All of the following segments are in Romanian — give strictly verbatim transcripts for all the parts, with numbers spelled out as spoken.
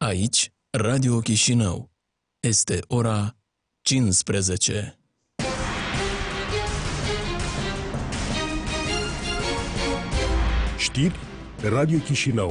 Aici, Radio Chișinău. Este ora cincisprezece. Știri Radio Chișinău.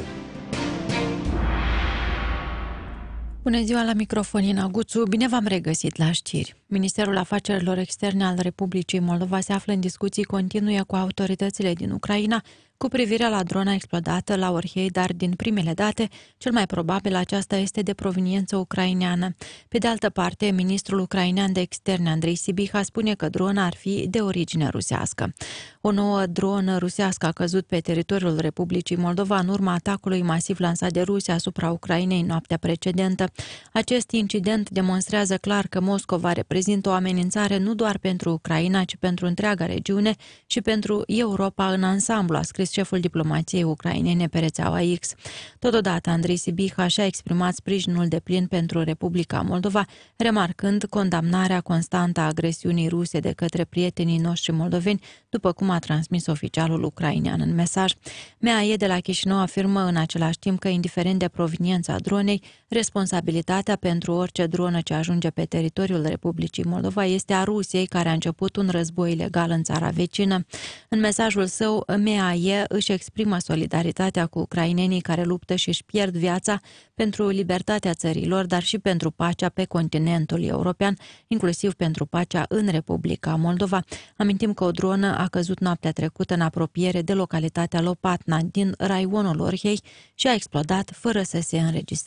Bună ziua, la microfon Ina Guțu. Bine v-am regăsit la știri. Ministerul Afacerilor Externe al Republicii Moldova se află în discuții continue cu autoritățile din Ucraina cu privire la drona explodată la Orhei, dar din primele date, cel mai probabil aceasta este de proveniență ucraineană. Pe de altă parte, ministrul ucrainean de externe Andrei Sibiha spune că drona ar fi de origine rusească. O nouă dronă rusească a căzut pe teritoriul Republicii Moldova în urma atacului masiv lansat de Rusia asupra Ucrainei noaptea precedentă. Acest incident demonstrează clar că Moscova reprezintă o amenințare nu doar pentru Ucraina, ci pentru întreaga regiune și pentru Europa în ansamblu, a scris șeful diplomației ucrainene pe rețeaua X. Totodată, Andrei Sibiha și-a exprimat sprijinul deplin pentru Republica Moldova, remarcând condamnarea constantă a agresiunii ruse de către prietenii noștri moldoveni, după cum a transmis oficialul ucrainean în mesaj. M A E de la Chișinău afirmă în același timp că, indiferent de proveniența dronei, responsabilitatea pentru orice dronă ce ajunge pe teritoriul Republicii Moldova este a Rusiei, care a început un război ilegal în țara vecină. În mesajul său, M A E își exprimă solidaritatea cu ucrainenii care luptă și își pierd viața pentru libertatea țărilor, dar și pentru pacea pe continentul european, inclusiv pentru pacea în Republica Moldova. Amintim că o dronă a căzut noaptea trecută în apropiere de localitatea Lopatna din raionul Orhei și a explodat fără să se înregistreze